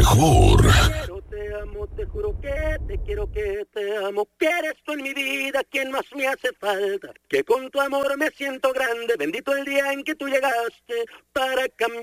mejor. Te amo, te juro que te quiero, que te amo, que eres tú en mi vida quien más me hace falta, que con tu amor me siento grande, bendito el día en que tú llegaste para cambiar.